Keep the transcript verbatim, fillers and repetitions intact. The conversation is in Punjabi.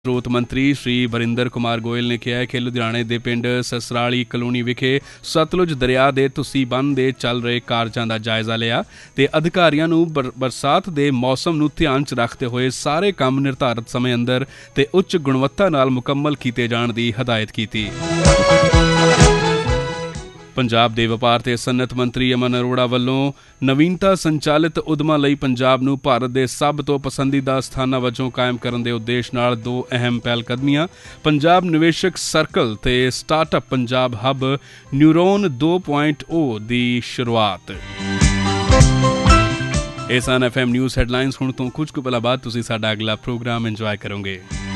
ਸਰੋਤ ਮੰਤਰੀ ਸ਼੍ਰੀ ਵਰਿੰਦਰ ਕੁਮਾਰ ਗੋਇਲ ਨੇ ਕਿਹਾ ਕਿ ਲੁਧਿਆਣੇ ਦੇ ਪਿੰਡ ਸਸਰਾਲੀ ਕਲੋਨੀ ਵਿਖੇ ਸਤਲੁਜ ਦਰਿਆ ਦੇ ਤੁਸੀਂ ਬੰਨ੍ਹ ਦੇ ਚੱਲ ਰਹੇ ਕਾਰਜਾਂ ਦਾ ਜਾਇਜ਼ਾ ਲਿਆ ਤੇ ਅਧਿਕਾਰੀਆਂ ਨੂੰ ਬਰਸਾਤ ਦੇ ਮੌਸਮ ਨੂੰ ਧਿਆਨ 'ਚ ਰੱਖਦੇ ਹੋਏ ਸਾਰੇ ਕੰਮ ਨਿਰਧਾਰਤ ਸਮੇਂ ਅੰਦਰ ਤੇ ਉੱਚ ਗੁਣਵੱਤਾ ਨਾਲ ਮੁਕੰਮਲ ਕੀਤੇ ਜਾਣ ਦੀ ਹਦਾਇਤ ਕੀਤੀ। ਪੰਜਾਬ ਦੇ ਵਪਾਰ ਤੇ ਸਨਅਤ ਮੰਤਰੀ ਅਮਨ ਅਰੋੜਾ ਵੱਲੋਂ ਨਵੀਨਤਾ ਸੰਚਾਲਿਤ ਉਦਮਾਂ ਲਈ ਪੰਜਾਬ ਨੂੰ ਭਾਰਤ ਦੇ ਸਭ ਤੋਂ ਪਸੰਦੀਦਾ ਸਥਾਨਾਂ ਵਜੋਂ ਕਾਇਮ ਕਰਨ ਦੇ ਉਦੇਸ਼ ਨਾਲ ਦੋ ਅਹਿਮ ਪਹਿਲਕਦਮੀਆਂ ਪੰਜਾਬ ਨਿਵੇਸ਼ਕ ਸਰਕਲ ਤੇ ਸਟਾਰਟਅਪ ਪੰਜਾਬ ਹੱਬ ਨਿਊਰੋਨ ਦੋ ਪੁਆਇੰਟ ਓ ਦੀ ਸ਼ੁਰੂਆਤ। ਇਹ ਸਨ ਐਫ ਐਮ ਨਿਊਜ਼ ਹੈਡਲਾਈਨਸ। ਹੁਣ ਤੋਂ ਕੁਝ ਕੁ ਪਲਾਂ ਬਾਅਦ ਤੁਸੀਂ ਸਾਡਾ ਅਗਲਾ ਪ੍ਰੋਗਰਾਮ ਇੰਜੋਏ ਕਰੋਗੇ।